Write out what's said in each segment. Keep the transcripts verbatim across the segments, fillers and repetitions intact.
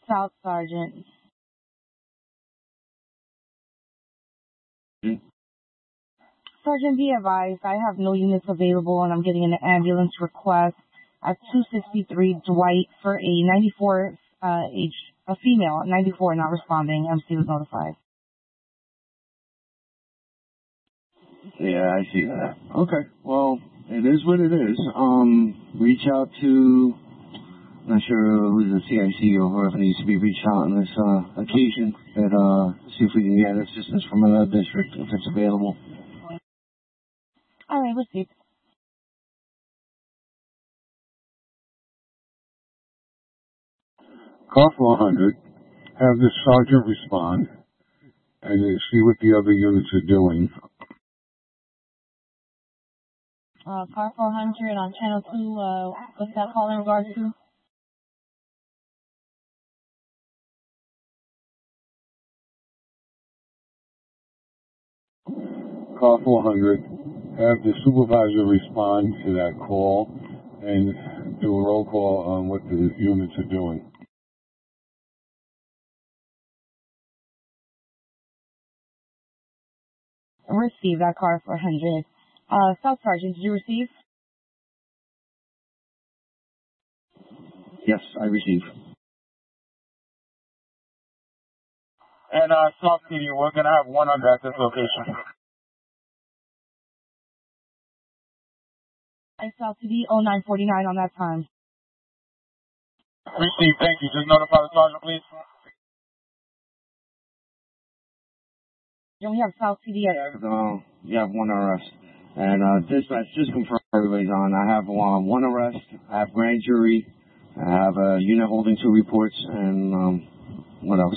South Sergeant. Hmm? Sergeant, be advised, I have no units available, and I'm getting an ambulance request at two sixty-three Dwight for a ninety-four uh, age, a female, ninety-four, not responding. M C was notified. Yeah, I see that. Okay, well, it is what it is. Um, reach out to, not sure who's the C I C or whoever needs to be reached out on this uh, occasion, and uh, see if we can get assistance from another district if it's available. All right, received. Call four hundred, have the sergeant respond, and uh, see what the other units are doing. Uh, car four hundred on channel two, uh, what's that call in regards to? Call four hundred, have the supervisor respond to that call, and do a roll call on what the units are doing. Receive that car four hundred. Uh, South Sergeant, did you receive? Yes, I receive. And uh, South City, we're going to have one under at this location. I South C D oh nine forty-nine on that time. Receive, thank you. Just notify the sergeant, please. Don't we have South C D at... Uh, you have one arrest. And uh, dispatch, just confirm everybody's on. I have uh, one arrest, I have grand jury, I have a unit holding two reports, and um, what else?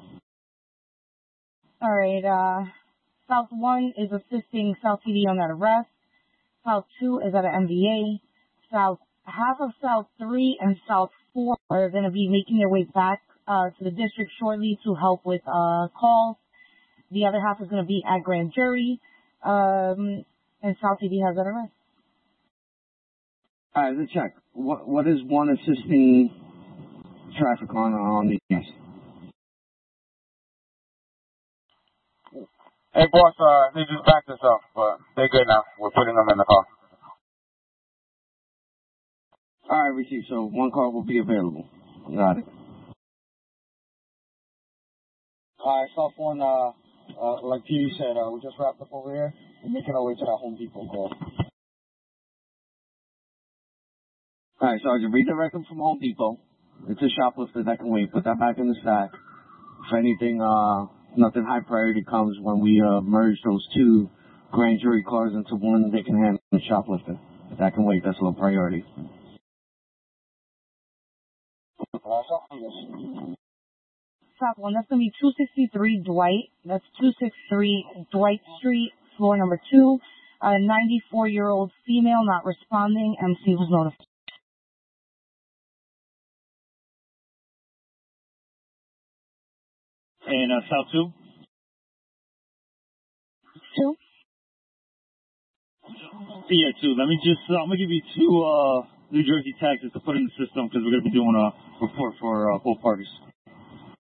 All right, uh, South one is assisting South C D on that arrest. South two is at an M V A. South, half of South three and South four are going to be making their way back uh, to the district shortly to help with uh, calls. The other half is going to be at grand jury, um, and South C D has that arrest. All right, let's check. What What is one assisting traffic on on the yes? Hey, boss, uh, they just backed us up, but they're good now. We're putting them in the car. All right, receive. So one car will be available. Got it. All right, South one, uh, uh, like P D said, uh, we just wrapped up over here. We're making our way to that Home Depot call. All right, Sergeant, redirect them from Home Depot. It's a shoplifter that can wait. Put that back in the stack. If anything, uh, nothing high priority comes when we uh, merge those two grand jury cars into one, they can handle the shoplifter. That can wait. That's a low priority. South one, that's going to be two sixty-three Dwight. That's two sixty-three Dwight Street, floor number two. A ninety-four-year-old female not responding. M C was notified. And uh, South two? Two? Yeah, two. Let me just, uh, I'm going to give you two uh, New Jersey taxes to put in the system because we're going to be doing a report for uh, both parties.